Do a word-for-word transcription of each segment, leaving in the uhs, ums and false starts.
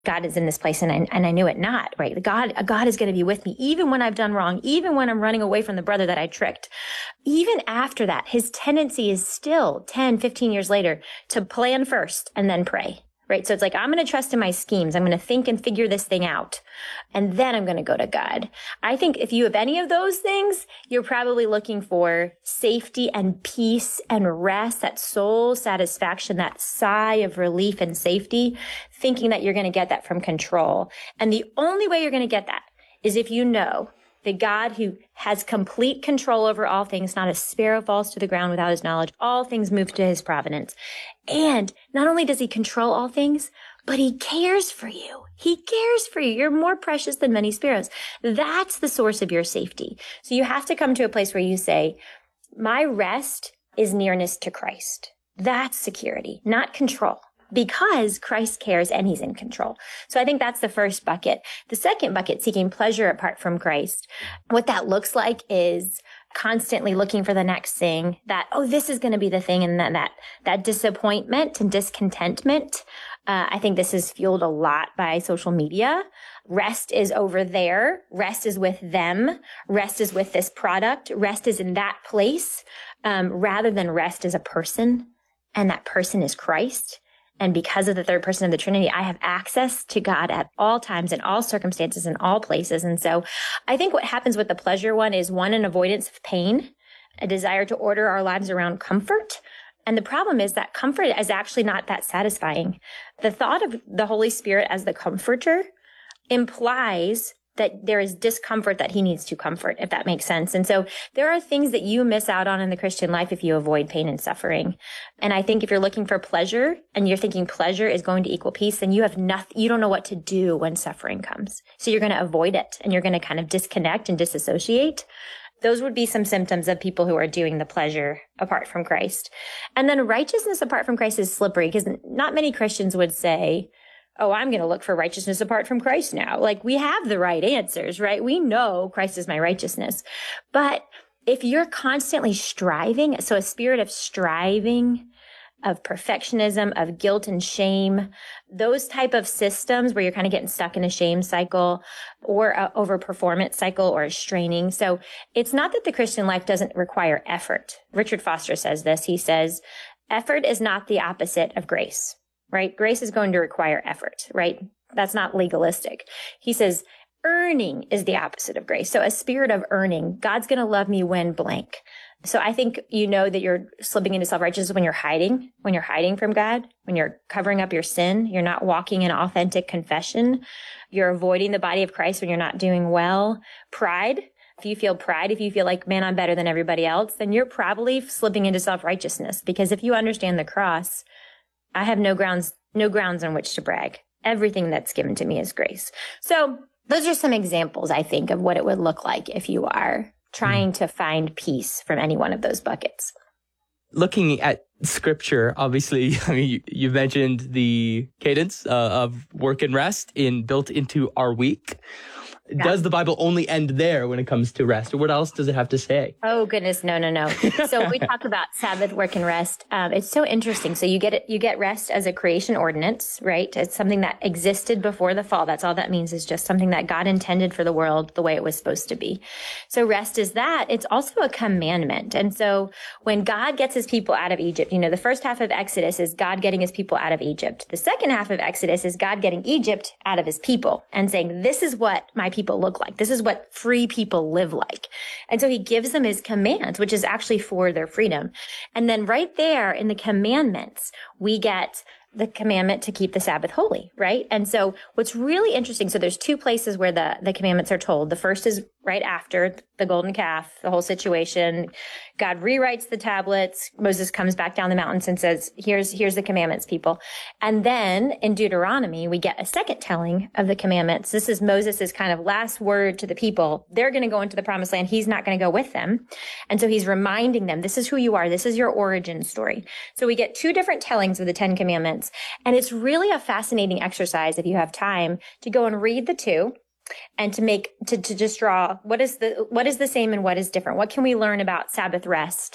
God is in this place and I, and I knew it not, right? God, God is going to be with me even when I've done wrong, even when I'm running away from the brother that I tricked. Even after that, his tendency is still ten, fifteen years later to plan first and then pray, right? So it's like, I'm going to trust in my schemes. I'm going to think and figure this thing out. And then I'm going to go to God. I think if you have any of those things, you're probably looking for safety and peace and rest, that soul satisfaction, that sigh of relief and safety, thinking that you're going to get that from control. And the only way you're going to get that is if you know the God who has complete control over all things, not a sparrow falls to the ground without his knowledge. All things move to his providence. And not only does he control all things, but he cares for you. He cares for you. You're more precious than many sparrows. That's the source of your safety. So you have to come to a place where you say, my rest is nearness to Christ. That's security, not control. Because Christ cares and he's in control. So I think that's the first bucket. The second bucket, seeking pleasure apart from Christ. What that looks like is constantly looking for the next thing that, oh, this is going to be the thing. And then that, that disappointment and discontentment. Uh, I think this is fueled a lot by social media. Rest is over there. Rest is with them. Rest is with this product. Rest is in that place, um, rather than rest as a person. And that person is Christ. And because of the third person of the Trinity, I have access to God at all times, in all circumstances, in all places. And so I think what happens with the pleasure one is, one, an avoidance of pain, a desire to order our lives around comfort. And the problem is that comfort is actually not that satisfying. The thought of the Holy Spirit as the comforter implies that there is discomfort that he needs to comfort, if that makes sense. And so there are things that you miss out on in the Christian life if you avoid pain and suffering. And I think if you're looking for pleasure and you're thinking pleasure is going to equal peace, then you have nothing, you don't know what to do when suffering comes. So you're going to avoid it and you're going to kind of disconnect and disassociate. Those would be some symptoms of people who are doing the pleasure apart from Christ. And then righteousness apart from Christ is slippery, because not many Christians would say, oh, I'm going to look for righteousness apart from Christ now. Like, we have the right answers, right? We know Christ is my righteousness. But if you're constantly striving, so a spirit of striving, of perfectionism, of guilt and shame, those type of systems where you're kind of getting stuck in a shame cycle or a overperformance cycle or a straining. So it's not that the Christian life doesn't require effort. Richard Foster says this. He says, effort is not the opposite of grace. Right? Grace is going to require effort, right? That's not legalistic. He says, earning is the opposite of grace. So a spirit of earning, God's going to love me when blank. So I think you know that you're slipping into self-righteousness when you're hiding, when you're hiding from God, when you're covering up your sin, you're not walking in authentic confession, you're avoiding the body of Christ when you're not doing well. Pride. If you feel pride, if you feel like, man, I'm better than everybody else, then you're probably slipping into self-righteousness, because if you understand the cross, I have no grounds, no grounds on which to brag. Everything that's given to me is grace. So those are some examples, I think, of what it would look like if you are trying to find peace from any one of those buckets. Looking at scripture, obviously, I mean, you, you mentioned the cadence uh, of work and rest in built into our week. Yeah. Does the Bible only end there when it comes to rest? Or what else does it have to say? Oh, goodness. No, no, no. So we talk about Sabbath, work, and rest. Um, it's so interesting. So you get it, you get rest as a creation ordinance, right? It's something that existed before the fall. That's all that means, is just something that God intended for the world the way it was supposed to be. So rest is that. It's also a commandment. And so when God gets his people out of Egypt, you know, the first half of Exodus is God getting his people out of Egypt. The second half of Exodus is God getting Egypt out of his people and saying, this is what my people people look like. This is what free people live like. And so he gives them his commands, which is actually for their freedom. And then right there in the commandments, we get the commandment to keep the Sabbath holy, right? And so what's really interesting, so there's two places where the, the commandments are told. The first is right after the golden calf, the whole situation. God rewrites the tablets. Moses comes back down the mountains and says, here's, here's the commandments, people. And then in Deuteronomy, we get a second telling of the commandments. This is Moses' kind of last word to the people. They're going to go into the promised land. He's not going to go with them. And so he's reminding them, this is who you are. This is your origin story. So we get two different tellings of the Ten Commandments. And it's really a fascinating exercise, if you have time, to go and read the two and to make, to, to just draw what is the, what is the same and what is different? What can we learn about Sabbath rest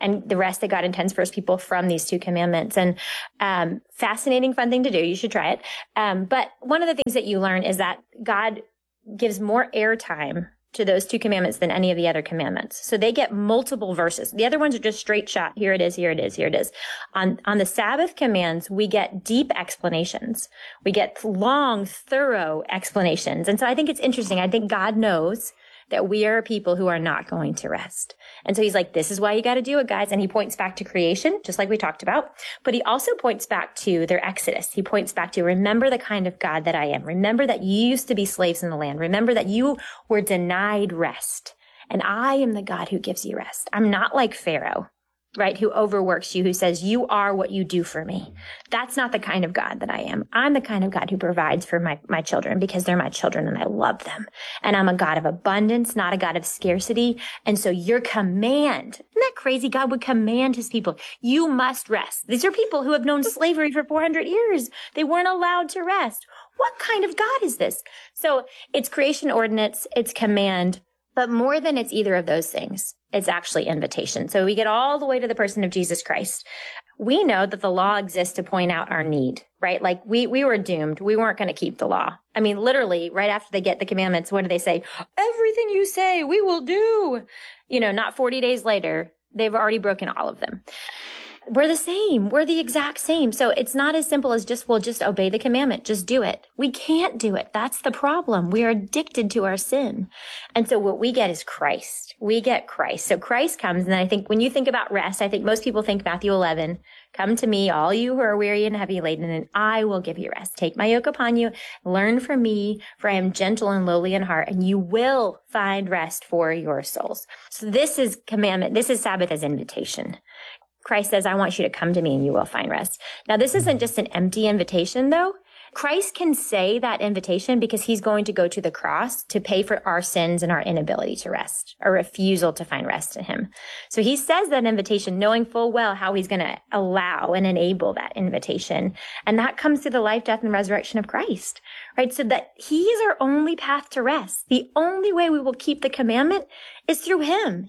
and the rest that God intends for his people from these two commandments. And um, fascinating, fun thing to do. You should try it. Um, but one of the things that you learn is that God gives more airtime to those two commandments than any of the other commandments. So they get multiple verses. The other ones are just straight shot. Here it is, here it is, here it is. On, on the Sabbath commands, we get deep explanations. We get long, thorough explanations. And so I think it's interesting. I think God knows that we are people who are not going to rest. And so he's like, this is why you got to do it, guys. And he points back to creation, just like we talked about. But he also points back to their exodus. He points back to, remember the kind of God that I am. Remember that you used to be slaves in the land. Remember that you were denied rest. And I am the God who gives you rest. I'm not like Pharaoh, right? Who overworks you, who says, you are what you do for me. That's not the kind of God that I am. I'm the kind of God who provides for my, my children because they're my children and I love them. And I'm a God of abundance, not a God of scarcity. And so your command, isn't that crazy? God would command his people, you must rest. These are people who have known slavery for four hundred years. They weren't allowed to rest. What kind of God is this? So it's creation ordinance, it's command, but more than it's either of those things, it's actually invitation. So we get all the way to the person of Jesus Christ. We know that the law exists to point out our need, right? Like we, we were doomed. We weren't going to keep the law. I mean, literally right after they get the commandments, what do they say? Everything you say, we will do. You know, not forty days later, they've already broken all of them. We're the same. We're the exact same. So it's not as simple as just, well, just obey the commandment. Just do it. We can't do it. That's the problem. We are addicted to our sin. And so what we get is Christ. We get Christ. So Christ comes. And I think when you think about rest, I think most people think Matthew eleven, come to me, all you who are weary and heavy laden, and I will give you rest. Take my yoke upon you. Learn from me, for I am gentle and lowly in heart, and you will find rest for your souls. So this is commandment. This is Sabbath as invitation. Christ says, I want you to come to me and you will find rest. Now, this isn't just an empty invitation, though. Christ can say that invitation because he's going to go to the cross to pay for our sins and our inability to rest, our refusal to find rest in him. So he says that invitation knowing full well how he's going to allow and enable that invitation. And that comes through the life, death, and resurrection of Christ, right? So that he is our only path to rest. The only way we will keep the commandment is through him,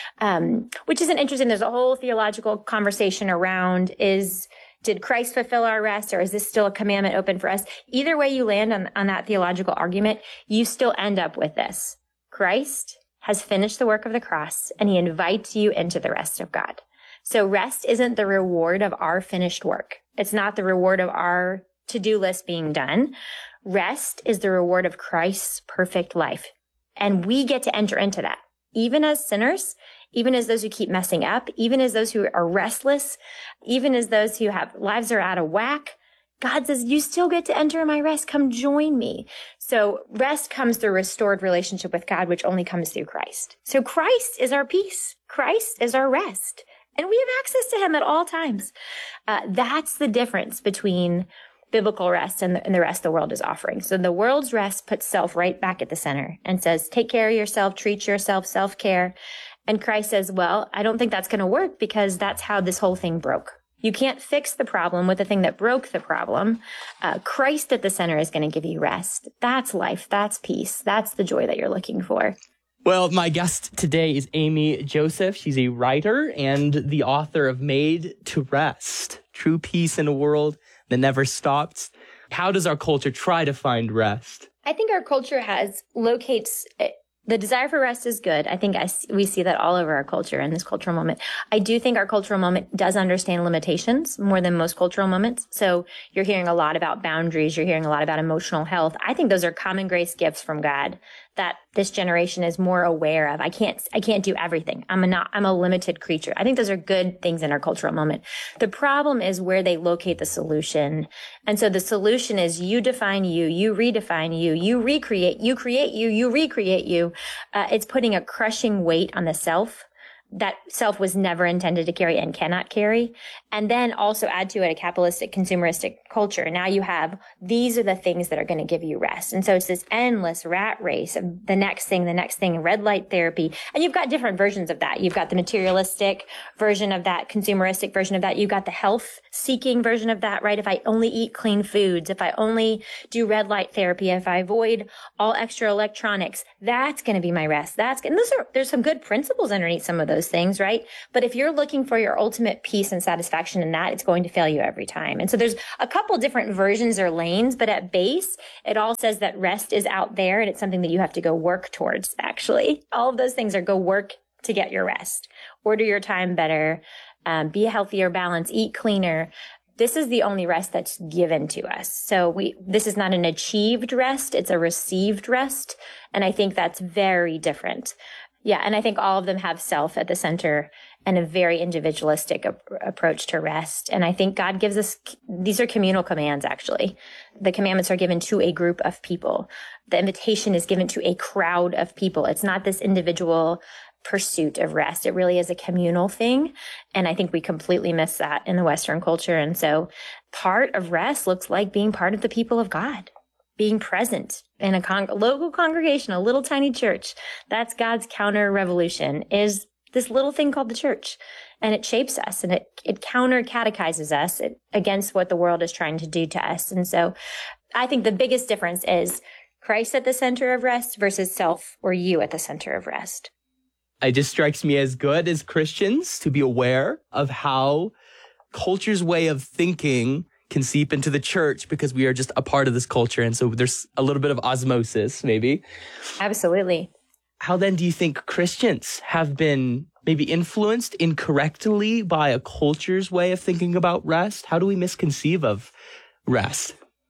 um, which isn't interesting. There's a whole theological conversation around is, did Christ fulfill our rest, or is this still a commandment open for us? Either way you land on, on that theological argument, you still end up with this. Christ has finished the work of the cross, and he invites you into the rest of God. So rest isn't the reward of our finished work. It's not the reward of our to-do list being done. Rest is the reward of Christ's perfect life. And we get to enter into that. Even as sinners, even as those who keep messing up, even as those who are restless, even as those who have lives are out of whack, God says, you still get to enter my rest. Come join me. So rest comes through restored relationship with God, which only comes through Christ. So Christ is our peace. Christ is our rest. And we have access to him at all times. Uh, that's the difference between biblical rest and the, and the rest the world is offering. So the world's rest puts self right back at the center and says, take care of yourself, treat yourself, self-care. And Christ says, well, I don't think that's going to work because that's how this whole thing broke. You can't fix the problem with the thing that broke the problem. Uh, Christ at the center is going to give you rest. That's life. That's peace. That's the joy that you're looking for. Well, my guest today is Amy Joseph. She's a writer and the author of Made to Rest, True Peace in a World That Never Stops. How does our culture try to find rest? I think our culture has locates... The desire for rest is good. I think I, we see that all over our culture in this cultural moment. I do think our cultural moment does understand limitations more than most cultural moments. So you're hearing a lot about boundaries. You're hearing a lot about emotional health. I think those are common grace gifts from God that this generation is more aware of. I can't, I can't do everything. I'm a not, I'm a limited creature. I think those are good things in our cultural moment. The problem is where they locate the solution. And so the solution is you define you, you redefine you, you recreate, you create you, you recreate you. Uh, it's putting a crushing weight on the self that self was never intended to carry and cannot carry. And then also add to it a capitalistic, consumeristic culture. Now you have, these are the things that are going to give you rest. And so it's this endless rat race of the next thing, the next thing, red light therapy. And you've got different versions of that. You've got the materialistic version of that, consumeristic version of that. You've got the health seeking version of that, right? If I only eat clean foods, if I only do red light therapy, if I avoid all extra electronics, that's going to be my rest. That's, and those are, there's some good principles underneath some of those those things, right? But if you're looking for your ultimate peace and satisfaction in that, it's going to fail you every time. And so there's a couple different versions or lanes, but at base, it all says that rest is out there and it's something that you have to go work towards, actually. All of those things are go work to get your rest, order your time better, um, be a healthier balance, eat cleaner. This is the only rest that's given to us. So we, this is not an achieved rest. It's a received rest. And I think that's very different. Yeah. And I think all of them have self at the center and a very individualistic ap- approach to rest. And I think God gives us, these are communal commands, actually. The commandments are given to a group of people. The invitation is given to a crowd of people. It's not this individual pursuit of rest. It really is a communal thing. And I think we completely miss that in the Western culture. And so part of rest looks like being part of the people of God, being present in a con- local congregation, a little tiny church. That's God's counter revolution, is this little thing called the church. And it shapes us and it, it counter catechizes us against what the world is trying to do to us. And so I think the biggest difference is Christ at the center of rest versus self or you at the center of rest. It just strikes me as good as Christians to be aware of how culture's way of thinking can seep into the church because we are just a part of this culture. And so there's a little bit of osmosis, maybe. Absolutely. How then do you think Christians have been maybe influenced incorrectly by a culture's way of thinking about rest? How do we misconceive of rest?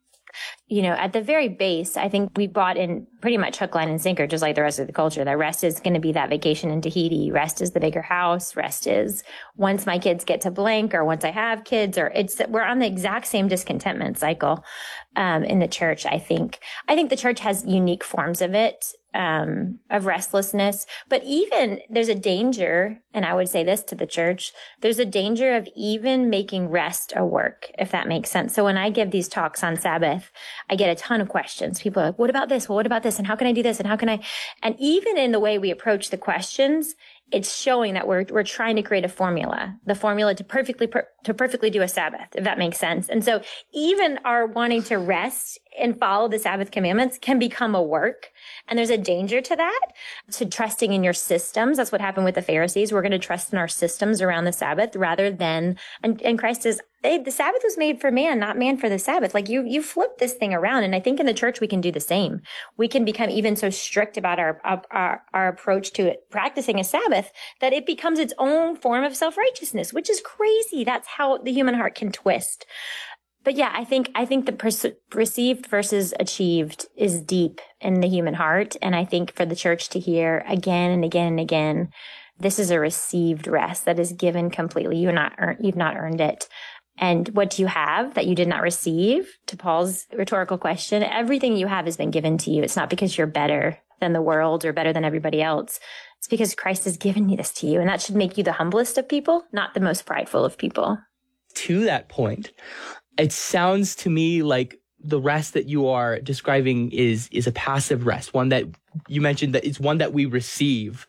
You know, at the very base, I think we bought in pretty much hook, line, and sinker, just like the rest of the culture, that rest is going to be that vacation in Tahiti. Rest is the bigger house. Rest is once my kids get to blank, or once I have kids, or it's, we're on the exact same discontentment cycle, um, in the church, I think. I think the church has unique forms of it, um, of restlessness, but even there's a danger, and I would say this to the church, there's a danger of even making rest a work, if that makes sense. So when I give these talks on Sabbath, I get a ton of questions. People are like, what about this? Well, what about this? And how can I do this? And how can I? And even in the way we approach the questions, it's showing that we're we're trying to create a formula, the formula to perfectly per, to perfectly do a Sabbath, if that makes sense. And so even our wanting to rest and follow the Sabbath commandments can become a work. And there's a danger to that, to trusting in your systems. That's what happened with the Pharisees. We're going to trust in our systems around the Sabbath rather than, and, and Christ is, hey, the Sabbath was made for man, not man for the Sabbath. Like you, you flip this thing around. And I think in the church, we can do the same. We can become even so strict about our, our, our approach to it, practicing a Sabbath, that it becomes its own form of self-righteousness, which is crazy. That's how the human heart can twist. But yeah, I think, I think the perce- perceived versus achieved is deep in the human heart. And I think for the church to hear again and again and again, this is a received rest that is given completely. You're not earned, you've not earned it. And what do you have that you did not receive? To Paul's rhetorical question, everything you have has been given to you. It's not because you're better than the world or better than everybody else. It's because Christ has given this to you. And that should make you the humblest of people, not the most prideful of people. To that point, it sounds to me like the rest that you are describing is is a passive rest, one that you mentioned that it's one that we receive.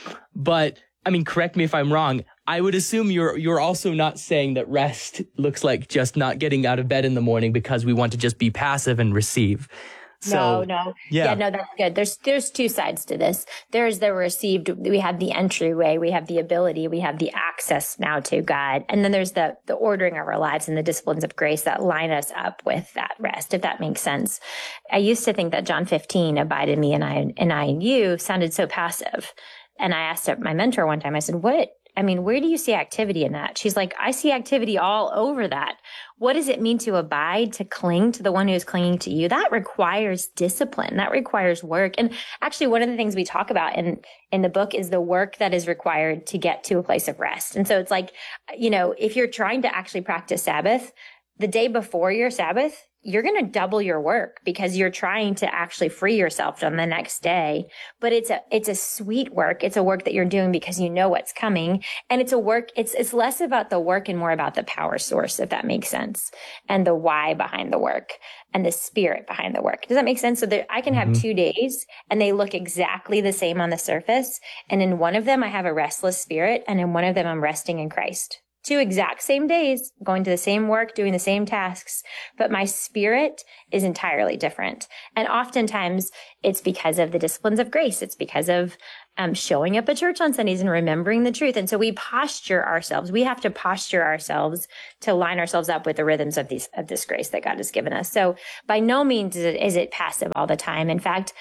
But I mean, correct me if I'm wrong. I would assume you're you're also not saying that rest looks like just not getting out of bed in the morning because we want to just be passive and receive. So, no, no. Yeah. yeah, no, that's good. There's, there's two sides to this. There's the received, we have the entryway, we have the ability, we have the access now to God. And then there's the, the ordering of our lives and the disciplines of grace that line us up with that rest, if that makes sense. I used to think that John fifteen, abide in me and I, and I in you, sounded so passive. And I asked my mentor one time, I said, what? I mean, where do you see activity in that? She's like, I see activity all over that. What does it mean to abide, to cling to the one who is clinging to you? That requires discipline. That requires work. And actually, one of the things we talk about in, in the book is the work that is required to get to a place of rest. And so it's like, you know, if you're trying to actually practice Sabbath, the day before your Sabbath, you're going to double your work because you're trying to actually free yourself on the next day. But it's a, it's a sweet work. It's a work that you're doing because you know what's coming. And it's a work, it's, it's less about the work and more about the power source, if that makes sense. And the why behind the work and the spirit behind the work. Does that make sense? So that I can have mm-hmm. two days and they look exactly the same on the surface. And in one of them, I have a restless spirit. And in one of them, I'm resting in Christ. two exact same days, going to the same work, doing the same tasks, but my spirit is entirely different. And oftentimes it's because of the disciplines of grace. It's because of um, showing up at church on Sundays and remembering the truth. And so we posture ourselves. We have to posture ourselves to line ourselves up with the rhythms of these, of this grace that God has given us. So by no means is it, is it passive all the time. In fact,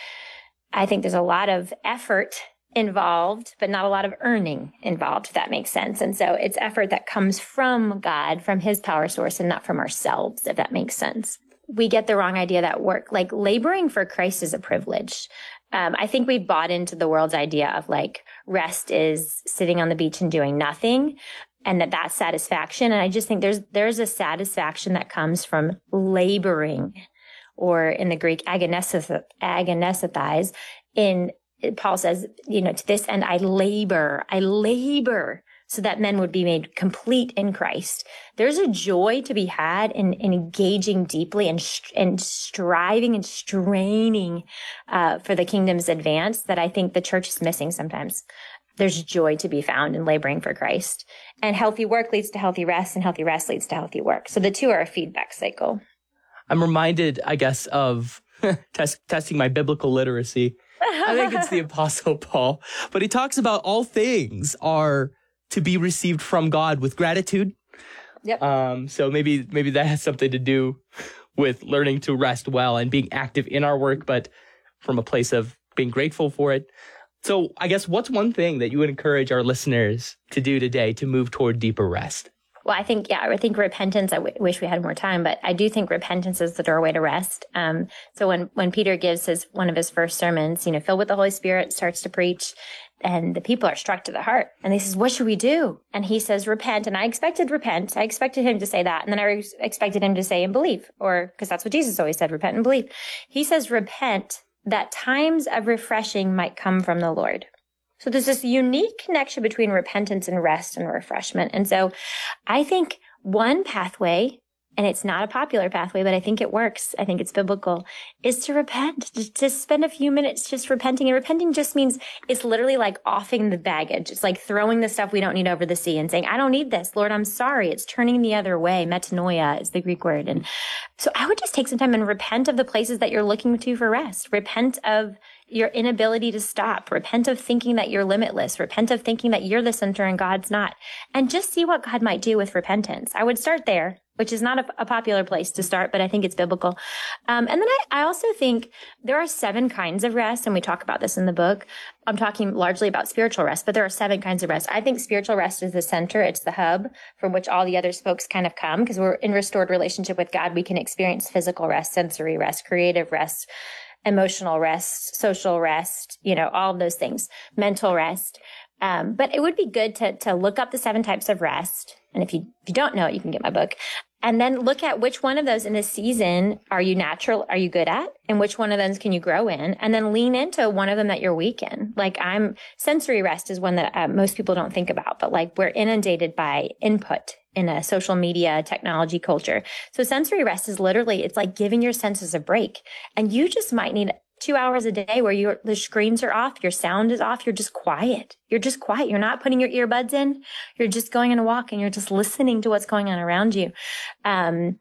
I think there's a lot of effort involved, but not a lot of earning involved, if that makes sense. And so it's effort that comes from God, from his power source, and not from ourselves, if that makes sense. We get the wrong idea that work, like laboring for Christ is a privilege. Um, I think we've bought into the world's idea of like rest is sitting on the beach and doing nothing, and that that's satisfaction. And I just think there's, there's a satisfaction that comes from laboring, or in the Greek, agonesith- agonesithize, in Paul says, you know, to this end, I labor, I labor so that men would be made complete in Christ. There's a joy to be had in, in engaging deeply and, and striving and straining uh, for the kingdom's advance that I think the church is missing sometimes. There's joy to be found in laboring for Christ. And healthy work leads to healthy rest, and healthy rest leads to healthy work. So the two are a feedback cycle. I'm reminded, I guess, of test, testing my biblical literacy. I think it's the Apostle Paul, but he talks about all things are to be received from God with gratitude. Yep. Um, so maybe, maybe that has something to do with learning to rest well and being active in our work, but from a place of being grateful for it. So I guess what's one thing that you would encourage our listeners to do today to move toward deeper rest? Well, I think, yeah, I think repentance, I w- wish we had more time, but I do think repentance is the doorway to rest. Um, so when, when Peter gives his, one of his first sermons, you know, filled with the Holy Spirit, starts to preach, and the people are struck to the heart. And he says, what should we do? And he says, repent. And I expected repent. I expected him to say that. And then I re- expected him to say and believe, or, cause that's what Jesus always said, repent and believe. He says, repent, that times of refreshing might come from the Lord. So there's this unique connection between repentance and rest and refreshment. And so I think one pathway, and it's not a popular pathway, but I think it works, I think it's biblical, is to repent, to, to spend a few minutes just repenting. And repenting just means it's literally like offing the baggage. It's like throwing the stuff we don't need over the sea and saying, I don't need this. Lord, I'm sorry. It's turning the other way. Metanoia is the Greek word. And so I would just take some time and repent of the places that you're looking to for rest. Repent of your inability to stop. Repent of thinking that you're limitless. Repent of thinking that you're the center and God's not. And just see what God might do with repentance. I would start there, which is not a, a popular place to start, but I think it's biblical. Um, and then I, I also think there are seven kinds of rest, and we talk about this in the book. I'm talking largely about spiritual rest, but there are seven kinds of rest. I think spiritual rest is the center. It's the hub from which all the other spokes kind of come, because we're in restored relationship with God. We can experience physical rest, sensory rest, creative rest, emotional rest, social rest, you know, all of those things, mental rest. Um, but it would be good to, to look up the seven types of rest. And if you, if you don't know it, you can get my book. And then look at which one of those in this season are you natural, are you good at? And which one of those can you grow in? And then lean into one of them that you're weak in. Like I'm, sensory rest is one that uh, most people don't think about, but like we're inundated by input in a social media technology culture. So sensory rest is literally, it's like giving your senses a break. And you just might need two hours a day where your the screens are off, your sound is off, you're just quiet. You're just quiet. You're not putting your earbuds in. You're just going on a walk and you're just listening to what's going on around you. Um,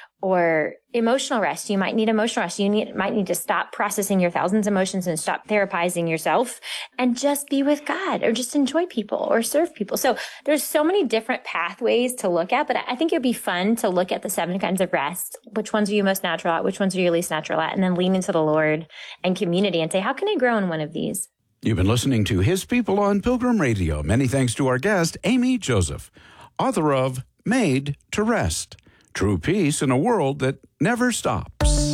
or emotional rest. You might need emotional rest. You need, might need to stop processing your thousands of emotions and stop therapizing yourself and just be with God or just enjoy people or serve people. So there's so many different pathways to look at, but I think it'd be fun to look at the seven kinds of rest. Which ones are you most natural at? Which ones are you least natural at? And then lean into the Lord and community and say, how can I grow in one of these? You've been listening to His People on Pilgrim Radio. Many thanks to our guest, Amy Joseph, author of Made to Rest. True peace in a world that never stops.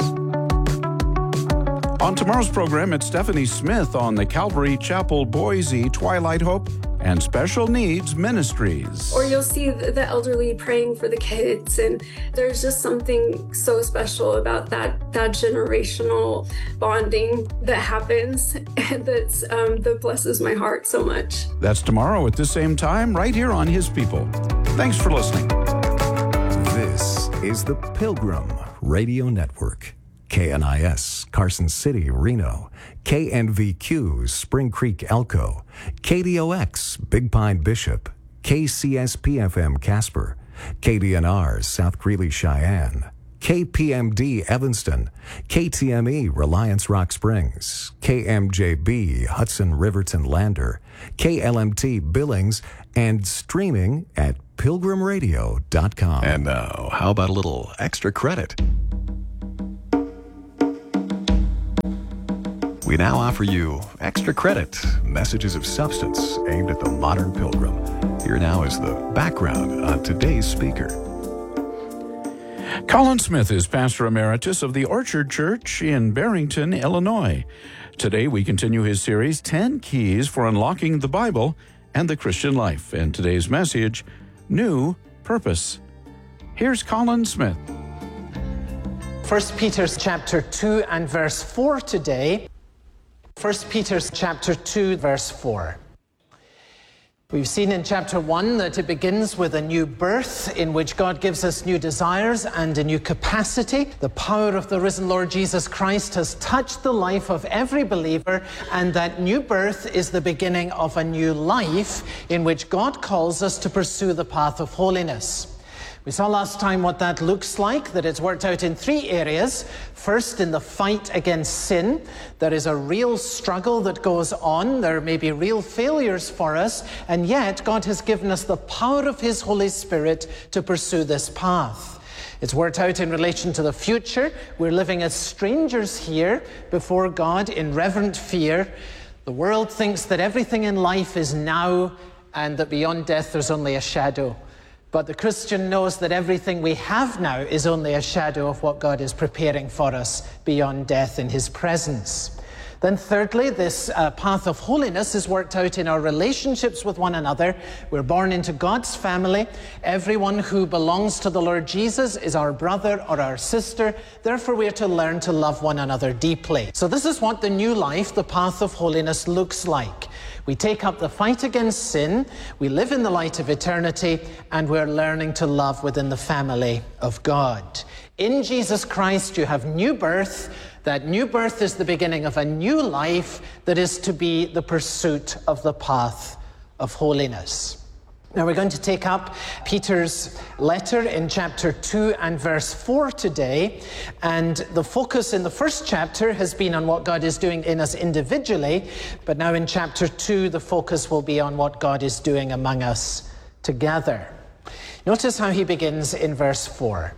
On tomorrow's program, it's Stephanie Smith on the Calvary Chapel Boise Twilight Hope and Special Needs Ministries. Or you'll see the elderly praying for the kids, and there's just something so special about that that generational bonding that happens that's um, that blesses my heart so much. That's tomorrow at the same time, right here on His People. Thanks for listening. This is the Pilgrim Radio Network. K N I S, Carson City, Reno. K N V Q, Spring Creek, Elko. K D O X, Big Pine, Bishop. K C S P F M Casper, K D N R South Greeley Cheyenne, K P M D Evanston, K T M E Reliance Rock Springs, K M J B Hudson Riverton Lander, K L M T Billings, and streaming at pilgrim radio dot com. And now, how about a little extra credit? We now offer you Extra Credit, messages of substance aimed at the modern pilgrim. Here now is the background on today's speaker. Colin Smith is pastor emeritus of the Orchard Church in Barrington, Illinois. Today we continue his series, ten Keys for Unlocking the Bible and the Christian Life. And today's message, New Purpose. Here's Colin Smith. First Peter chapter two and verse four today. First Peter chapter two, verse four. We've seen in chapter one that it begins with a new birth in which God gives us new desires and a new capacity. The power of the risen Lord Jesus Christ has touched the life of every believer, and that new birth is the beginning of a new life in which God calls us to pursue the path of holiness. We saw last time what that looks like, that it's worked out in three areas. First, in the fight against sin, there is a real struggle that goes on. There may be real failures for us, and yet God has given us the power of His Holy Spirit to pursue this path. It's worked out in relation to the future. We're living as strangers here before God in reverent fear. The world thinks that everything in life is now, and that beyond death there's only a shadow. But the Christian knows that everything we have now is only a shadow of what God is preparing for us beyond death in His presence. Then thirdly, this uh, path of holiness is worked out in our relationships with one another. We're born into God's family. Everyone who belongs to the Lord Jesus is our brother or our sister. Therefore, we are to learn to love one another deeply. So this is what the new life, the path of holiness, looks like. We take up the fight against sin, we live in the light of eternity, and we're learning to love within the family of God. In Jesus Christ, you have new birth. That new birth is the beginning of a new life that is to be the pursuit of the path of holiness. Now we're going to take up Peter's letter in chapter two and verse four today. And the focus in the first chapter has been on what God is doing in us individually. But now in chapter two, the focus will be on what God is doing among us together. Notice how he begins in verse four.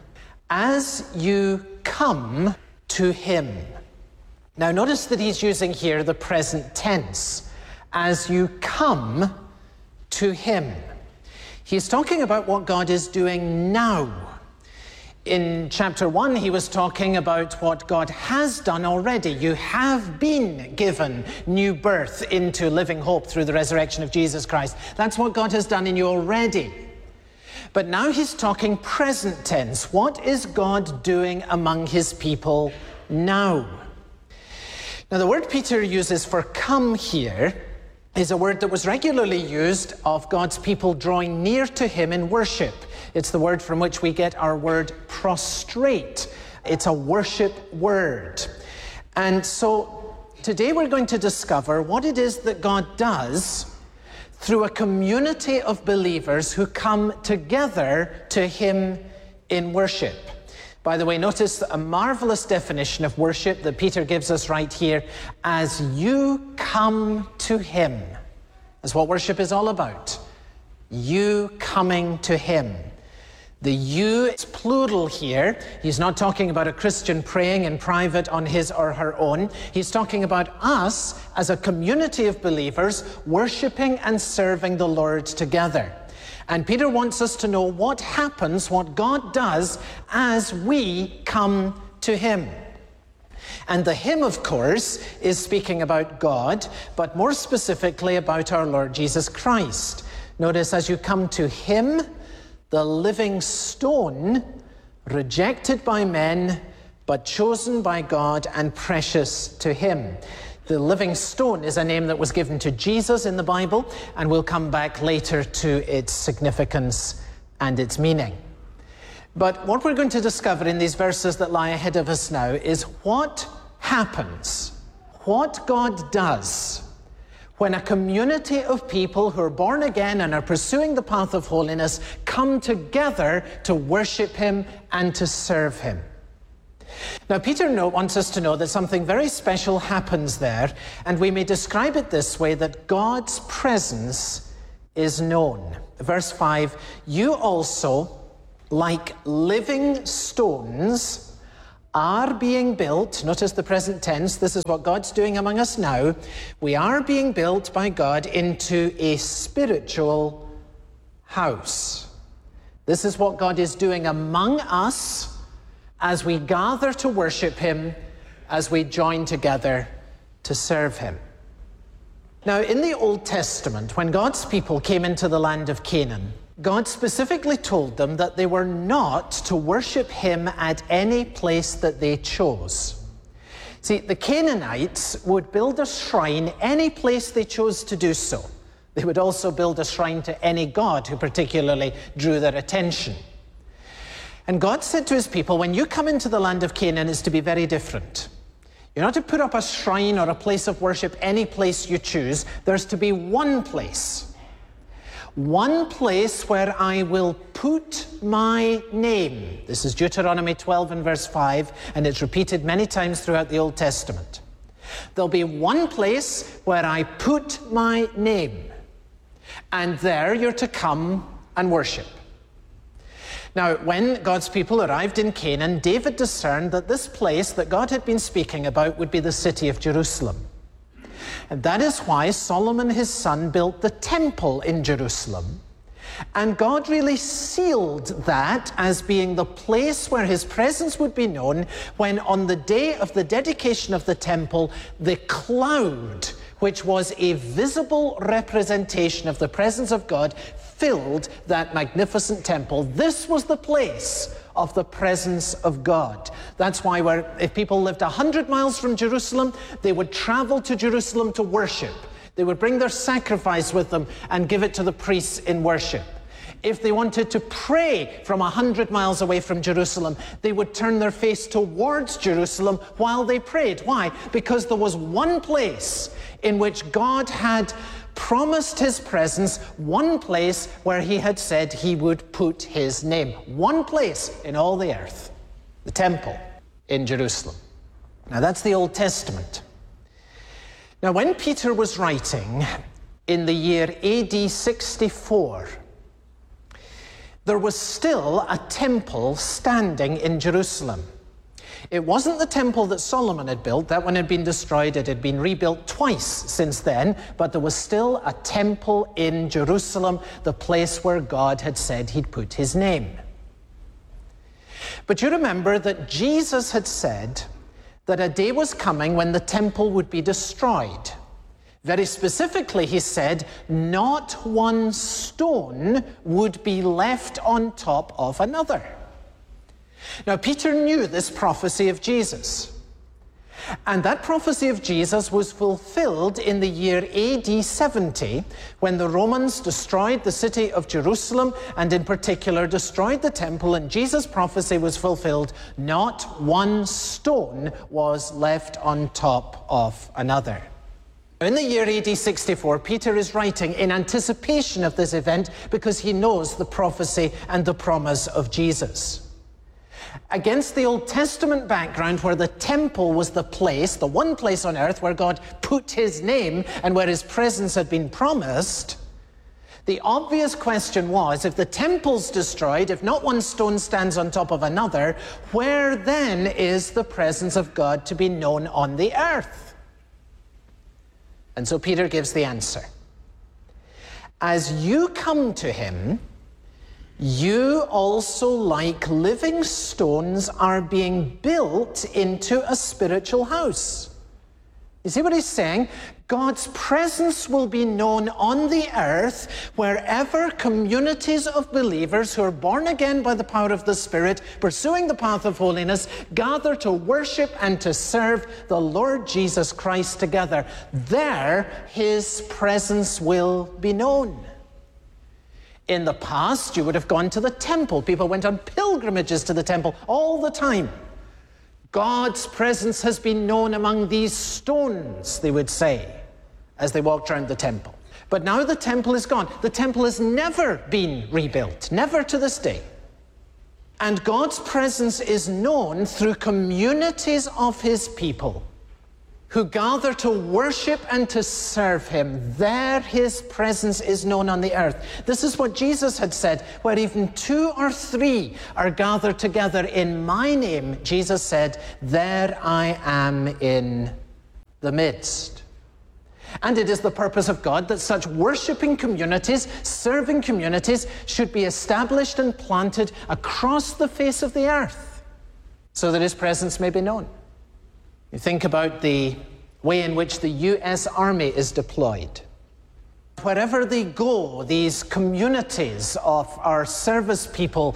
As you come to Him. Now notice that he's using here the present tense. As you come to Him. He's talking about what God is doing now. In chapter one, he was talking about what God has done already. You have been given new birth into living hope through the resurrection of Jesus Christ. That's what God has done in you already. But now he's talking present tense. What is God doing among His people now? Now, the word Peter uses for come here is a word that was regularly used of God's people drawing near to Him in worship. It's the word from which we get our word prostrate. It's a worship word. And so today we're going to discover what it is that God does through a community of believers who come together to Him in worship. By the way, notice a marvelous definition of worship that Peter gives us right here. As you come to Him. That's what worship is all about. You coming to Him. The you is plural here. He's not talking about a Christian praying in private on his or her own. He's talking about us as a community of believers worshiping and serving the Lord together. And Peter wants us to know what happens, what God does as we come to Him. And the hymn, of course, is speaking about God, but more specifically about our Lord Jesus Christ. Notice, as you come to Him, the living stone, rejected by men, but chosen by God and precious to Him. The living stone is a name that was given to Jesus in the Bible, and we'll come back later to its significance and its meaning. But what we're going to discover in these verses that lie ahead of us now is what happens, what God does When a community of people who are born again and are pursuing the path of holiness come together to worship him and to serve him. Now, Peter wants us to know that something very special happens there, and we may describe it this way, that God's presence is known. Verse five, you also, like living stones, are being built, notice the present tense, this is what God's doing among us now. We are being built by God into a spiritual house. This is what God is doing among us as we gather to worship him, as we join together to serve him. Now, in the Old Testament, when God's people came into the land of Canaan, God specifically told them that they were not to worship him at any place that they chose. See, the Canaanites would build a shrine any place they chose to do so. They would also build a shrine to any god who particularly drew their attention. And God said to his people, when you come into the land of Canaan, it's to be very different. You're not to put up a shrine or a place of worship any place you choose. There's to be one place. One place where I will put my name. This is Deuteronomy twelve and verse five, and it's repeated many times throughout the Old Testament. There'll be one place where I put my name, and there you're to come and worship. Now, when God's people arrived in Canaan, David discerned that this place that God had been speaking about would be the city of Jerusalem. And that is why Solomon, his son, built the temple in Jerusalem. And God really sealed that as being the place where his presence would be known when on the day of the dedication of the temple, the cloud, which was a visible representation of the presence of God, filled that magnificent temple. This was the place of the presence of God. That's why where, if people lived a hundred miles from Jerusalem, they would travel to Jerusalem to worship. They would bring their sacrifice with them and give it to the priests in worship. If they wanted to pray from a hundred miles away from Jerusalem, they would turn their face towards Jerusalem while they prayed. Why? Because there was one place in which God had promised his presence, one place where he had said he would put his name. One place in all the earth, the temple in Jerusalem. Now that's the Old Testament. Now when Peter was writing in the year A D sixty-four, there was still a temple standing in Jerusalem. It wasn't the temple that Solomon had built. That one had been destroyed. It had been rebuilt twice since then, but there was still a temple in Jerusalem, the place where God had said he'd put his name. But you remember that Jesus had said that a day was coming when the temple would be destroyed. Very specifically, he said, not one stone would be left on top of another. Now, Peter knew this prophecy of Jesus. And that prophecy of Jesus was fulfilled in the year A D seventy, when the Romans destroyed the city of Jerusalem, and in particular destroyed the temple, and Jesus' prophecy was fulfilled. Not one stone was left on top of another. In the year A D sixty-four, Peter is writing in anticipation of this event because he knows the prophecy and the promise of Jesus. Against the Old Testament background where the temple was the place, the one place on earth where God put his name and where his presence had been promised, the obvious question was, if the temple's destroyed, if not one stone stands on top of another, where then is the presence of God to be known on the earth? And so Peter gives the answer. As you come to him, you also, like living stones, are being built into a spiritual house. You see what he's saying? God's presence will be known on the earth wherever communities of believers who are born again by the power of the Spirit, pursuing the path of holiness, gather to worship and to serve the Lord Jesus Christ together. There, his presence will be known. In the past, you would have gone to the temple. People went on pilgrimages to the temple all the time. God's presence has been known among these stones, they would say, as they walked around the temple. But now the temple is gone. The temple has never been rebuilt, never to this day. And God's presence is known through communities of his people who gather to worship and to serve him. There his presence is known on the earth. This is what Jesus had said, where even two or three are gathered together in my name, Jesus said, there I am in the midst. And it is the purpose of God that such worshiping communities, serving communities, should be established and planted across the face of the earth so that his presence may be known. You think about the way in which the U S Army is deployed. Wherever they go, these communities of our service people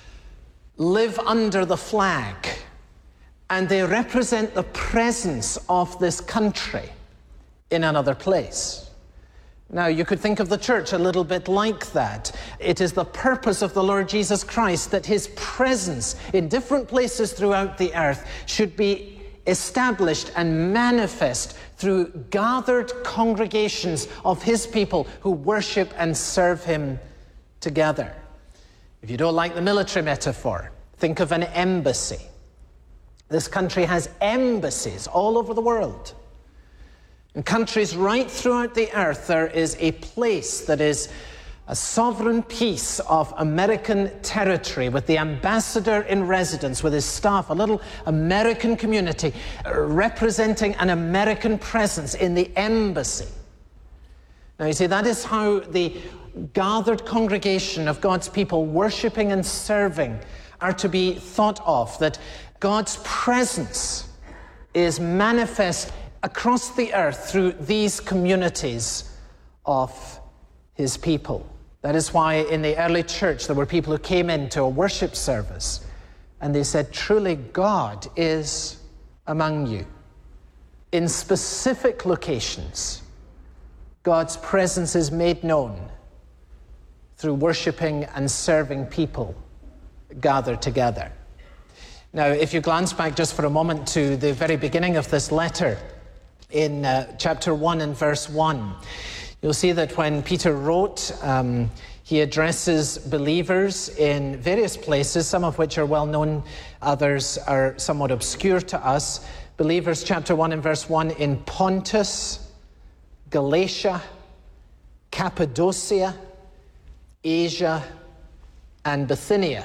live under the flag, and they represent the presence of this country in another place. Now, you could think of the church a little bit like that. It is the purpose of the Lord Jesus Christ that his presence in different places throughout the earth should be established and manifest through gathered congregations of his people who worship and serve him together. If you don't like the military metaphor, think of an embassy. This country has embassies all over the world. In countries right throughout the earth, there is a place that is a sovereign piece of American territory with the ambassador in residence, with his staff, a little American community representing an American presence in the embassy. Now you see, that is how the gathered congregation of God's people worshiping and serving are to be thought of, that God's presence is manifest across the earth through these communities of his people. That is why in the early church there were people who came into a worship service and they said, truly God is among you. In specific locations, God's presence is made known through worshiping and serving people gathered together. Now, if you glance back just for a moment to the very beginning of this letter, in uh, chapter one and verse one, you'll see that when Peter wrote, um, he addresses believers in various places, some of which are well known, others are somewhat obscure to us. Believers, chapter one and verse one, in Pontus, Galatia, Cappadocia, Asia, and Bithynia.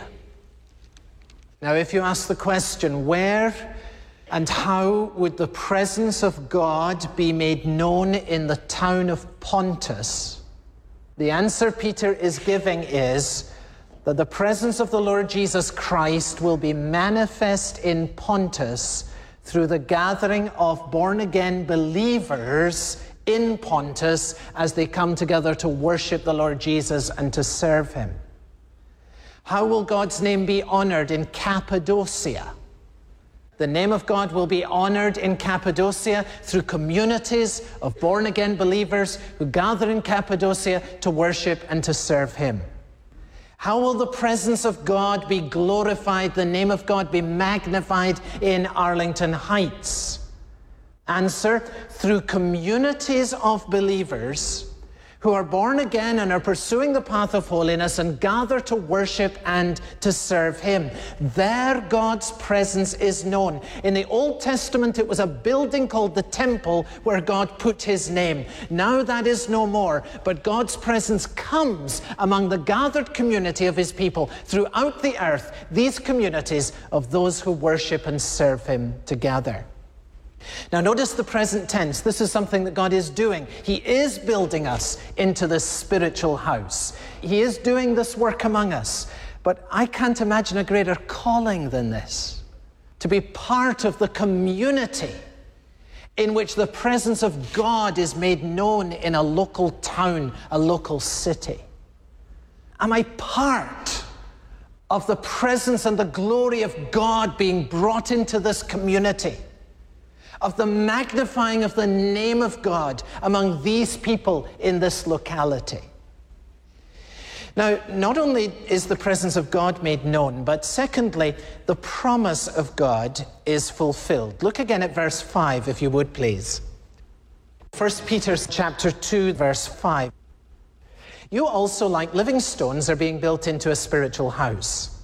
Now, if you ask the question, where and how would the presence of God be made known in the town of Pontus? The answer Peter is giving is that the presence of the Lord Jesus Christ will be manifest in Pontus through the gathering of born-again believers in Pontus as they come together to worship the Lord Jesus and to serve him. How will God's name be honored in Cappadocia? The name of God will be honored in Cappadocia through communities of born-again believers who gather in Cappadocia to worship and to serve him. How will the presence of God be glorified, the name of God be magnified in Arlington Heights? Answer, through communities of believers who are born again and are pursuing the path of holiness and gather to worship and to serve him. There God's presence is known. In the Old Testament, it was a building called the temple where God put his name. Now that is no more, but God's presence comes among the gathered community of his people throughout the earth, these communities of those who worship and serve him together. Now notice the present tense. This is something that God is doing. He is building us into this spiritual house. He is doing this work among us. But I can't imagine a greater calling than this, to be part of the community in which the presence of God is made known in a local town, a local city. Am I part of the presence and the glory of God being brought into this community, of the magnifying of the name of God among these people in this locality? Now, not only is the presence of God made known, but secondly, the promise of God is fulfilled. Look again at verse five, if you would, please. First Peter chapter two, verse five. You also, like living stones, are being built into a spiritual house,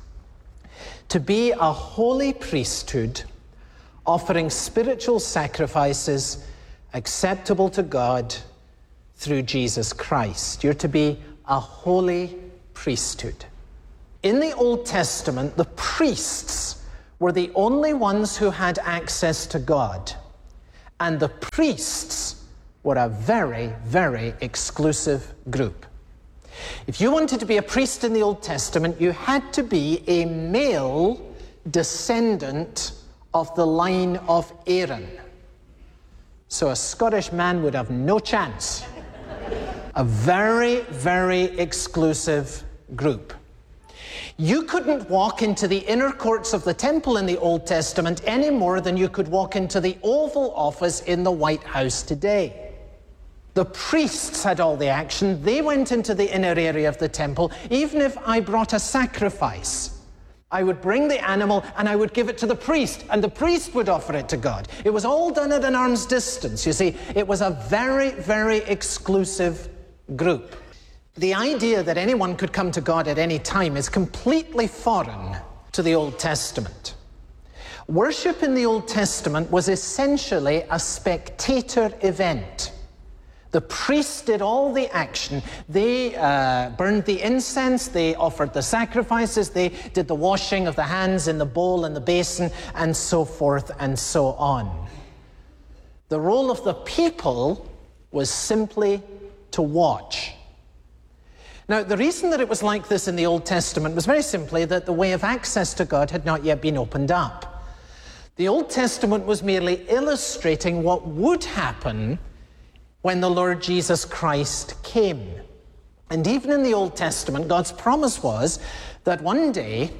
to be a holy priesthood, offering spiritual sacrifices acceptable to God through Jesus Christ. You're to be a holy priesthood. In the Old Testament, the priests were the only ones who had access to God, and the priests were a very, very exclusive group. If you wanted to be a priest in the Old Testament, you had to be a male descendant of the line of Aaron. So a Scottish man would have no chance. A very, very exclusive group. You couldn't walk into the inner courts of the temple in the Old Testament any more than you could walk into the Oval Office in the White House today. The priests had all the action. They went into the inner area of the temple. Even if I brought a sacrifice, I would bring the animal and I would give it to the priest, and the priest would offer it to God. It was all done at an arm's distance. You see, it was a very, very exclusive group. The idea that anyone could come to God at any time is completely foreign to the Old Testament. Worship in the Old Testament was essentially a spectator event. The priests did all the action. They uh, burned the incense, they offered the sacrifices, they did the washing of the hands in the bowl and the basin, and so forth and so on. The role of the people was simply to watch. Now, the reason that it was like this in the Old Testament was very simply that the way of access to God had not yet been opened up. The Old Testament was merely illustrating what would happen when the Lord Jesus Christ came. And even in the Old Testament, God's promise was that one day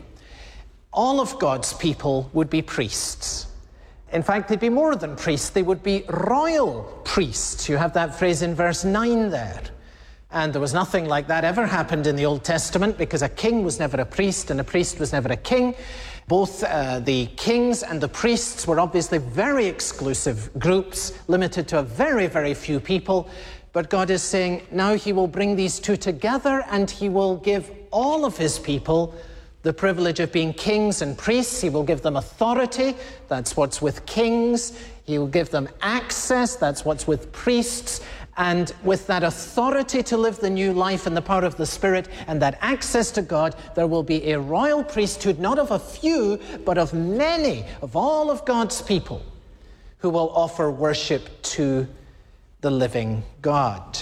all of God's people would be priests. In fact, they'd be more than priests, they would be royal priests. You have that phrase in verse nine there. And there was nothing like that ever happened in the Old Testament, because a king was never a priest and a priest was never a king. Both uh, the kings and the priests were obviously very exclusive groups, limited to a very, very few people. But God is saying now he will bring these two together, and he will give all of his people the privilege of being kings and priests. He will give them authority. That's what's with kings. He will give them access. That's what's with priests. And with that authority to live the new life in the power of the Spirit and that access to God, there will be a royal priesthood, not of a few, but of many, of all of God's people, who will offer worship to the living God.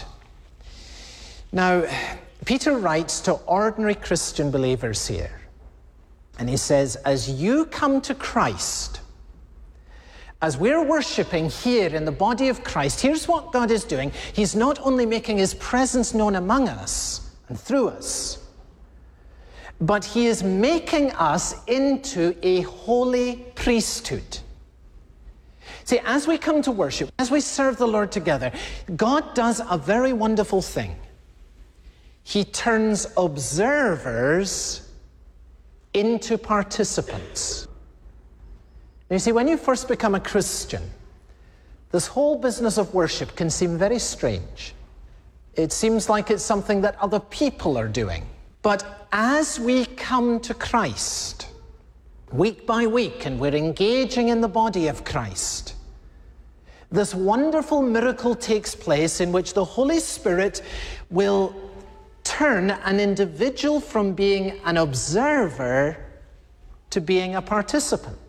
Now, Peter writes to ordinary Christian believers here, and he says, as you come to Christ, as we're worshiping here in the body of Christ, here's what God is doing. He's not only making his presence known among us and through us, but he is making us into a holy priesthood. See, as we come to worship, as we serve the Lord together, God does a very wonderful thing. He turns observers into participants. Now, you see, when you first become a Christian, this whole business of worship can seem very strange. It seems like it's something that other people are doing. But as we come to Christ, week by week, and we're engaging in the body of Christ, this wonderful miracle takes place in which the Holy Spirit will turn an individual from being an observer to being a participant.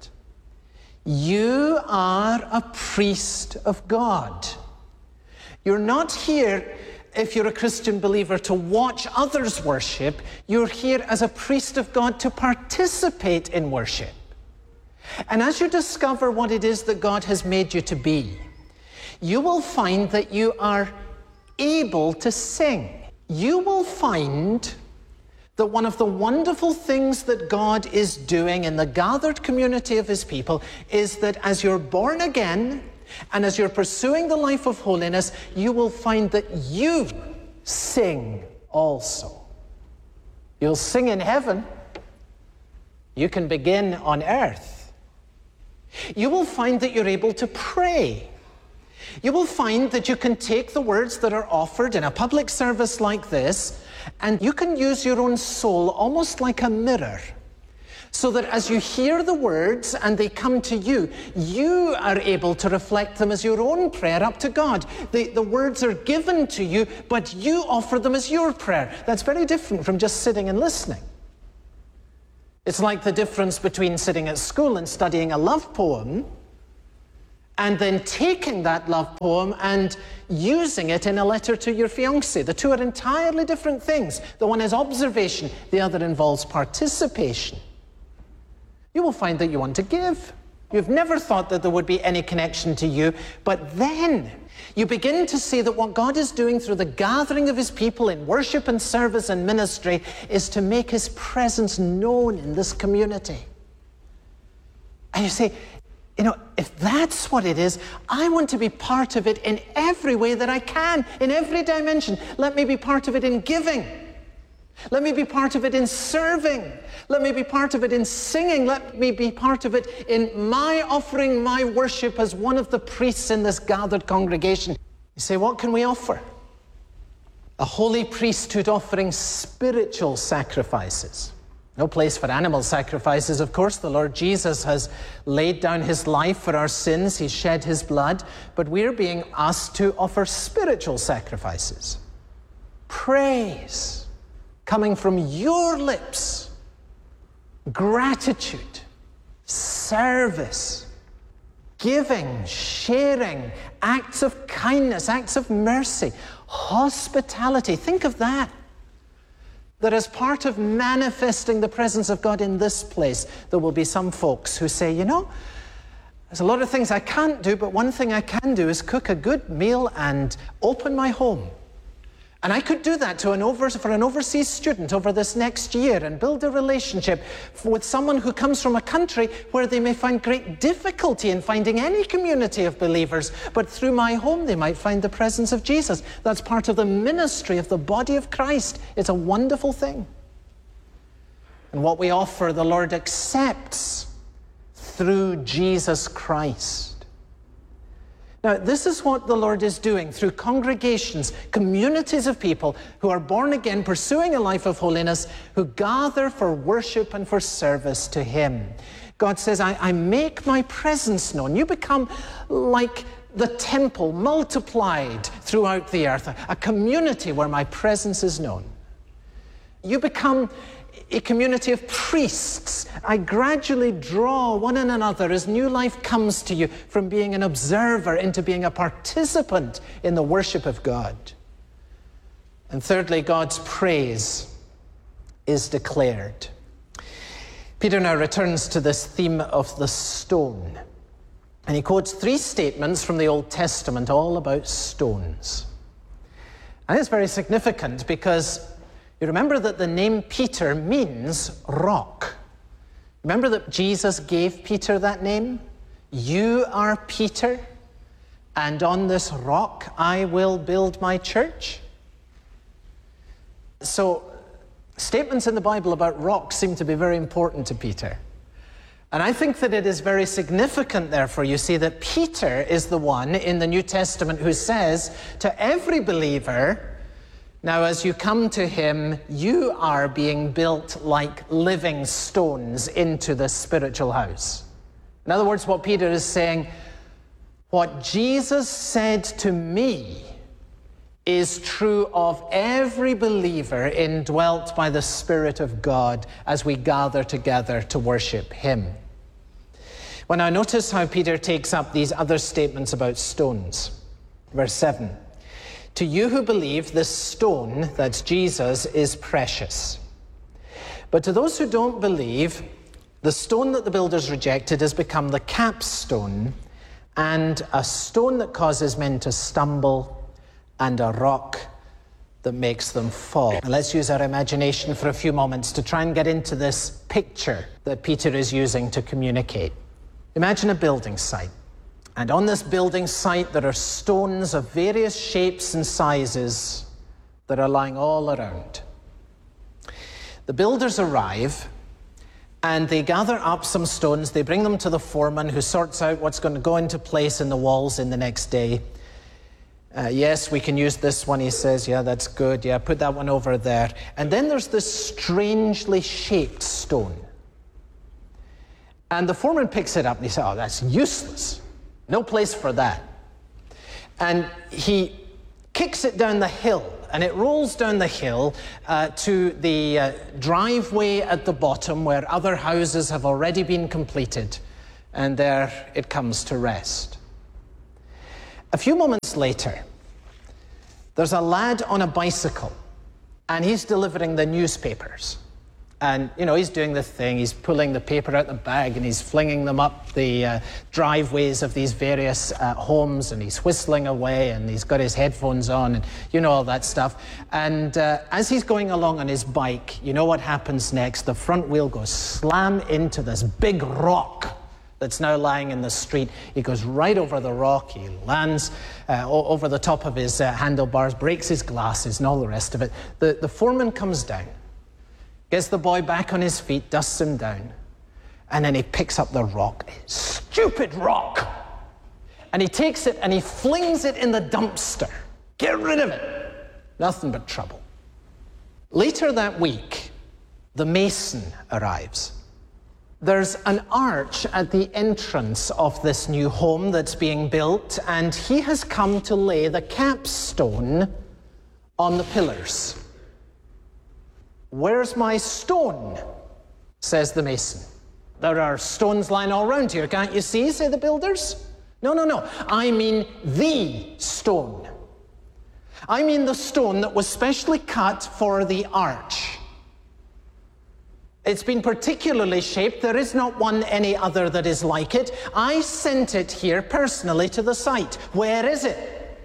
You are a priest of God. You're not here, if you're a Christian believer, to watch others worship. You're here as a priest of God to participate in worship. And as you discover what it is that God has made you to be, you will find that you are able to sing. You will find that one of the wonderful things that God is doing in the gathered community of his people is that as you're born again and as you're pursuing the life of holiness, you will find that you sing also. You'll sing in heaven. You can begin on earth. You will find that you're able to pray. you will find that you can take the words that are offered in a public service like this, and you can use your own soul almost like a mirror, so that as you hear the words and they come to you, you are able to reflect them as your own prayer up to God. The, the words are given to you, but you offer them as your prayer. That's very different from just sitting and listening. It's like the difference between sitting at school and studying a love poem and then taking that love poem and using it in a letter to your fiancé. The two are entirely different things. The one is observation, the other involves participation. You will find that you want to give. You've never thought that there would be any connection to you, but then you begin to see that what God is doing through the gathering of his people in worship and service and ministry is to make his presence known in this community. And you say, you know, if that's what it is, I want to be part of it in every way that I can, in every dimension. Let me be part of it in giving. Let me be part of it in serving. Let me be part of it in singing. Let me be part of it in my offering my worship as one of the priests in this gathered congregation. You say, what can we offer? A holy priesthood offering spiritual sacrifices. No place for animal sacrifices, of course. The Lord Jesus has laid down his life for our sins. He shed his blood. But we're being asked to offer spiritual sacrifices. Praise coming from your lips. Gratitude, service, giving, sharing, acts of kindness, acts of mercy, hospitality. Think of that. That as part of manifesting the presence of God in this place, there will be some folks who say, you know, there's a lot of things I can't do, but one thing I can do is cook a good meal and open my home. And I could do that to an over, for an overseas student over this next year and build a relationship with someone who comes from a country where they may find great difficulty in finding any community of believers, but through my home they might find the presence of Jesus. That's part of the ministry of the body of Christ. It's a wonderful thing. And what we offer, the Lord accepts through Jesus Christ. Now, this is what the Lord is doing through congregations, communities of people who are born again, pursuing a life of holiness, who gather for worship and for service to him. God says, I, I make my presence known. You become like the temple multiplied throughout the earth, a, a community where my presence is known. You become a community of priests. I gradually draw one and another as new life comes to you from being an observer into being a participant in the worship of God. And thirdly, God's praise is declared. Peter now returns to this theme of the stone. And he quotes three statements from the Old Testament all about stones. And it's very significant because you remember that the name Peter means rock. Remember that Jesus gave Peter that name? You are Peter, and on this rock I will build my church. So, statements in the Bible about rocks seem to be very important to Peter. And I think that it is very significant, therefore, you see, that Peter is the one in the New Testament who says to every believer, now, as you come to him, you are being built like living stones into the spiritual house. In other words, what Peter is saying, what Jesus said to me is true of every believer indwelt by the Spirit of God as we gather together to worship him. Well, now notice how Peter takes up these other statements about stones. Verse seven. To you who believe, this stone, that's Jesus, is precious. But to those who don't believe, the stone that the builders rejected has become the capstone, and a stone that causes men to stumble, and a rock that makes them fall. Now let's use our imagination for a few moments to try and get into this picture that Peter is using to communicate. Imagine a building site. And on this building site, there are stones of various shapes and sizes that are lying all around. The builders arrive, and they gather up some stones. They bring them to the foreman, who sorts out what's going to go into place in the walls in the next day. Uh, yes, we can use this one, he says. Yeah, that's good. Yeah, put that one over there. And then there's this strangely shaped stone. And the foreman picks it up and he says, oh, that's useless. No place for that. And he kicks it down the hill, and it rolls down the hill uh, to the uh, driveway at the bottom where other houses have already been completed. And there it comes to rest. A few moments later, there's a lad on a bicycle, and he's delivering the newspapers. And, you know, he's doing the thing. He's pulling the paper out the bag, and he's flinging them up the uh, driveways of these various uh, homes, and he's whistling away, and he's got his headphones on, and you know all that stuff. And uh, as he's going along on his bike, you know what happens next? The front wheel goes slam into this big rock that's now lying in the street. He goes right over the rock. He lands uh, over the top of his uh, handlebars, breaks his glasses and all the rest of it. The, the foreman comes down, gets the boy back on his feet, dusts him down, and then he picks up the rock. Stupid rock! And he takes it and he flings it in the dumpster. Get rid of it. Nothing but trouble. Later that week, the mason arrives. There's an arch at the entrance of this new home that's being built, and he has come to lay the capstone on the pillars. Where's my stone? Says the mason. There are stones lying all around here, can't you see, say the builders? No, no, no. I mean the stone. I mean the stone that was specially cut for the arch. It's been particularly shaped. There is not one any other that is like it. I sent it here personally to the site. Where is it?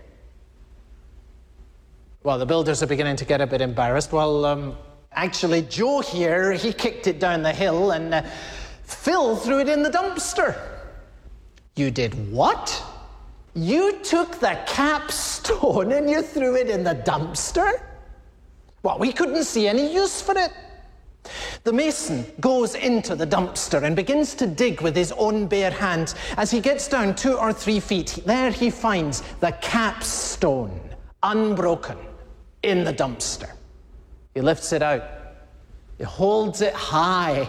Well, the builders are beginning to get a bit embarrassed. Well, um, actually, Joe here, he kicked it down the hill, and uh, Phil threw it in the dumpster. You did what? You took the capstone and you threw it in the dumpster? Well, we couldn't see any use for it. The mason goes into the dumpster and begins to dig with his own bare hands. As he gets down two or three feet, there he finds the capstone, unbroken, in the dumpster. He lifts it out. He holds it high.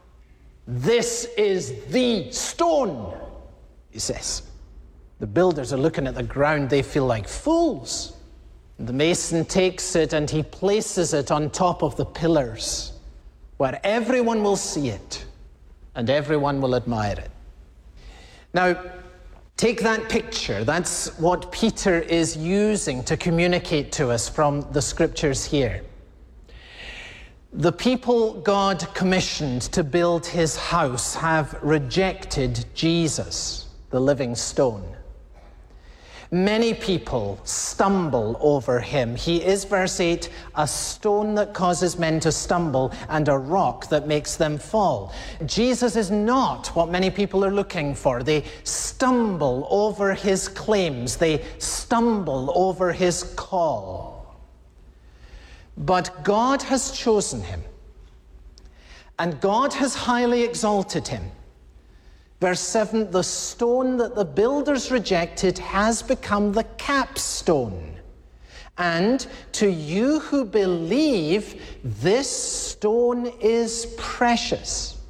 This is the stone, he says. The builders are looking at the ground. They feel like fools. The mason takes it and he places it on top of the pillars, where everyone will see it and everyone will admire it. Now, take that picture. That's what Peter is using to communicate to us from the scriptures here. The people God commissioned to build his house have rejected Jesus, the living stone. Many people stumble over him. He is, verse eight, a stone that causes men to stumble and a rock that makes them fall. Jesus is not what many people are looking for. They stumble over his claims. They stumble over his call. But God has chosen him, and God has highly exalted him. Verse seven, the stone that the builders rejected has become the capstone. And to you who believe, this stone is precious.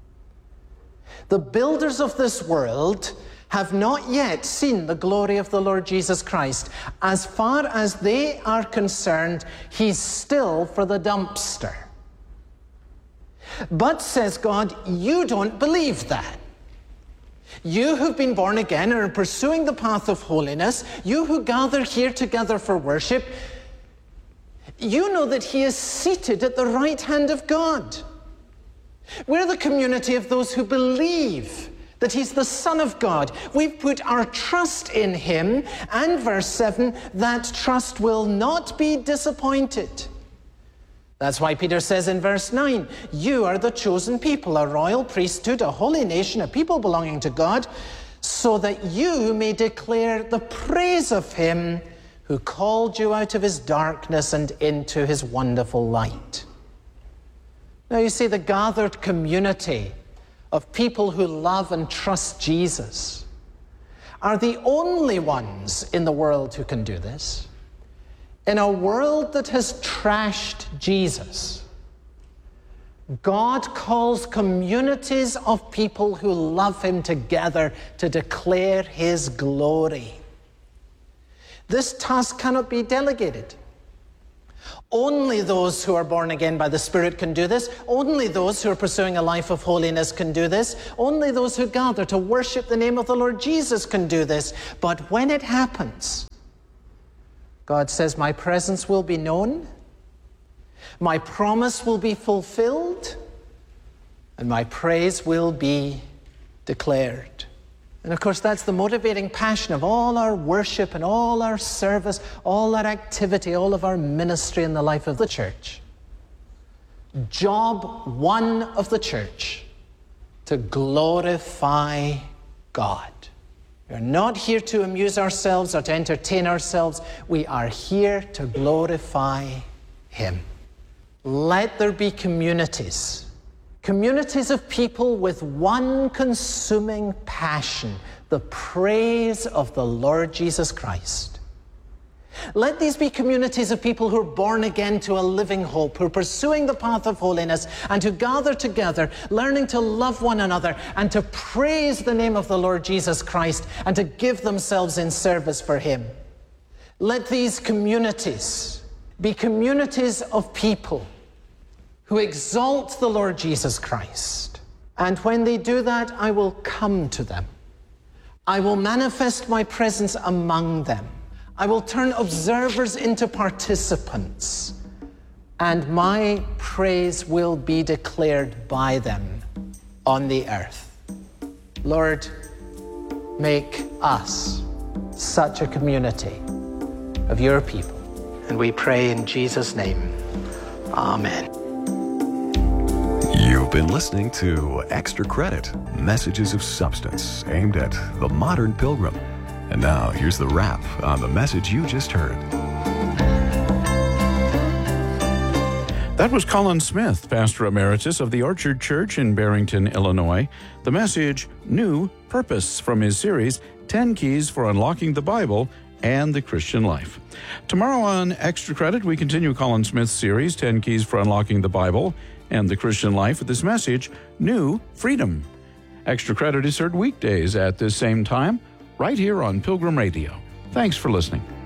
The builders of this world have not yet seen the glory of the Lord Jesus Christ. As far as they are concerned, he's still for the dumpster. But, says God, you don't believe that. You who've been born again and are pursuing the path of holiness, you who gather here together for worship, you know that he is seated at the right hand of God. We're the community of those who believe that he's the Son of God. We've put our trust in him, and verse seven, that trust will not be disappointed. That's why Peter says in verse nine, you are the chosen people, a royal priesthood, a holy nation, a people belonging to God, so that you may declare the praise of him who called you out of his darkness and into his wonderful light. Now you see, the gathered community of people who love and trust Jesus are the only ones in the world who can do this. In a world that has trashed Jesus, God calls communities of people who love him together to declare his glory. This task cannot be delegated. Only those who are born again by the Spirit can do this. Only those who are pursuing a life of holiness can do this. Only those who gather to worship the name of the Lord Jesus can do this. But when it happens, God says, my presence will be known, my promise will be fulfilled, and my praise will be declared. And of course, that's the motivating passion of all our worship and all our service, all our activity, all of our ministry in the life of the church. Job one of the church, to glorify God. We are not here to amuse ourselves or to entertain ourselves. We are here to glorify him. Let there be communities. Communities of people with one consuming passion, the praise of the Lord Jesus Christ. Let these be communities of people who are born again to a living hope, who are pursuing the path of holiness, and who gather together, learning to love one another and to praise the name of the Lord Jesus Christ and to give themselves in service for him. Let these communities be communities of people who exalt the Lord Jesus Christ. And when they do that, I will come to them. I will manifest my presence among them. I will turn observers into participants, and my praise will be declared by them on the earth. Lord, make us such a community of your people. And we pray in Jesus' name. Amen. You've been listening to Extra Credit, Messages of Substance, aimed at the modern pilgrim. And now, here's the wrap on the message you just heard. That was Colin Smith, Pastor Emeritus of the Orchard Church in Barrington, Illinois. The message, New Purpose, from his series, ten Keys for Unlocking the Bible and the Christian Life. Tomorrow on Extra Credit, we continue Colin Smith's series, ten Keys for Unlocking the Bible and the Christian Life, with this message, New Freedom. Extra Credit is heard weekdays at this same time, right here on Pilgrim Radio. Thanks for listening.